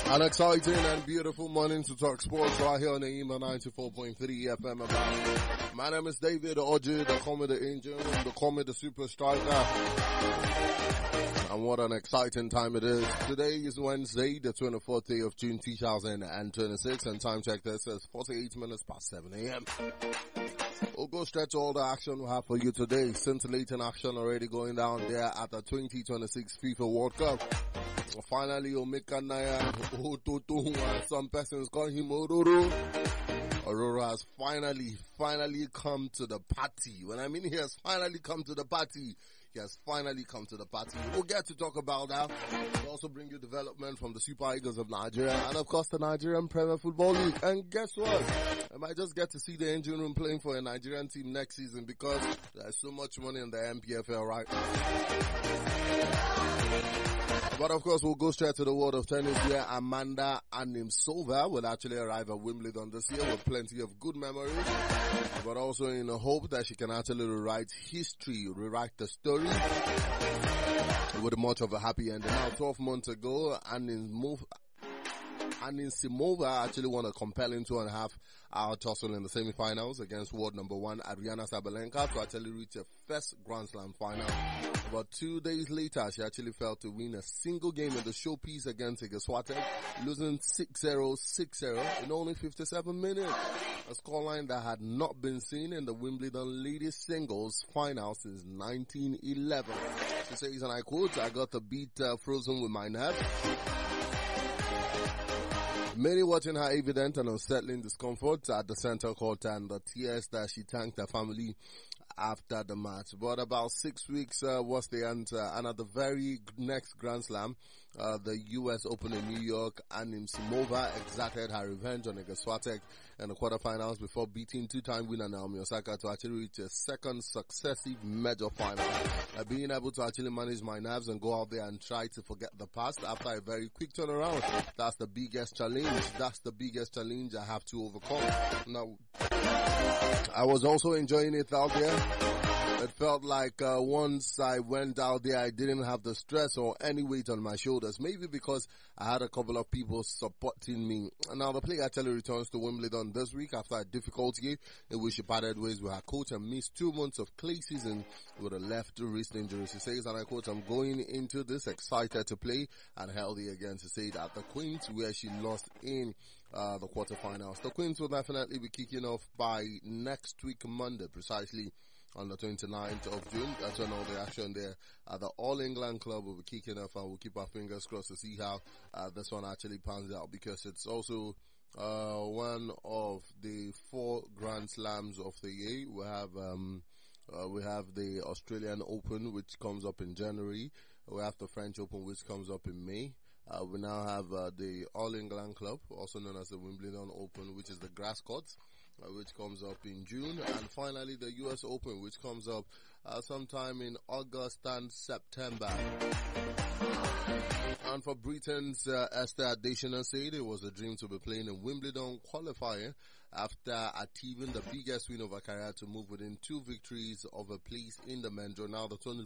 An exciting and beautiful morning to talk sports right here on the email 94.3 FM. My name is David Oji, the comedy angel, the comedy super striker. And what an exciting time it is. Today is Wednesday, the 24th day of June 2026, and time check this says 48 minutes past 7 a.m. We'll go straight to all the action we have for you today. Scintillating action already going down there at the 2026 FIFA World Cup. Finally, Omeka Naya, some persons call him Ororo. Aurora has finally come to the party. When I mean he has finally come to the party, he has finally come to the party. We'll get to talk about that. We'll also bring you development from the Super Eagles of Nigeria and of course the Nigerian Premier Football League. And guess what? I might just get to see the engine room playing for a Nigerian team next season because there's so much money in the MPFL right now. But of course, we'll go straight to the world of tennis where Amanda Anisimova will actually arrive at Wimbledon this year with plenty of good memories, but also in the hope that she can actually rewrite history, rewrite the story with much of a happy ending. Now, 12 months ago, Anisimova actually won a compelling 2.5-hour tussle in the semi-finals against world number 1 Aryna Sabalenka to actually reach a first Grand Slam final. But 2 days later, she actually failed to win a single game in the showpiece against Iga Swiatek, losing 6-0, 6-0 in only 57 minutes. A scoreline that had not been seen in the Wimbledon ladies singles final since 1911. She says, and I quote, "I got the beat frozen with my nerves. Many watching her evident and unsettling discomfort at the center court and the tears that she thanked her family after the match." But about 6 weeks was the answer, and at the very next Grand Slam, the US Open in New York, Anisimova exacted her revenge on Iga Swiatek in the quarterfinals before beating two-time winner Naomi Osaka to actually reach a second successive major final. Being able to actually manage my nerves and go out there and try to forget the past after a very quick turnaround, that's the biggest challenge. That's the biggest challenge I have to overcome. Now, I was also enjoying it out there. It felt like once I went out there, I didn't have the stress or any weight on my shoulders. Maybe because I had a couple of people supporting me. Now, the player actually returns to Wimbledon this week after a difficult year in which she parted ways with her coach and missed 2 months of clay season with a left wrist injury. She says, and I quote, "I'm going into this excited to play and healthy again," to say it at the Queens where she lost in the quarterfinals. The Queens will definitely be kicking off by next week, Monday, precisely on the 29th of June. That's when all the action there at the All England Club will be kicking off, and we'll keep our fingers crossed to see how this one actually pans out, because it's also one of the 4 Grand Slams of the year. We have the Australian Open, which comes up in January. We have the French Open, which comes up in May. We now have the All England Club, also known as the Wimbledon Open, which is the grass courts, which comes up in June. And finally, the US Open, which comes up sometime in August and September. And for Britain's Esther Adesina said it was a dream to be playing in Wimbledon qualifying after achieving the biggest win of her career to move within 2 victories of a place in the men's draw. Now, the